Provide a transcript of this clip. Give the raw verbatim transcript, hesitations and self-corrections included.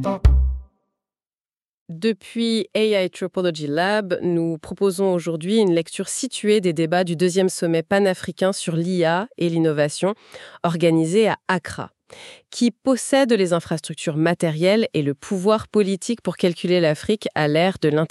Depuis A I Tropology Lab, nous proposons aujourd'hui une lecture située des débats du deuxième sommet panafricain sur l'I A et l'innovation, organisé à Accra, qui possède les infrastructures matérielles et le pouvoir politique pour calculer l'Afrique à l'ère de l'intelligence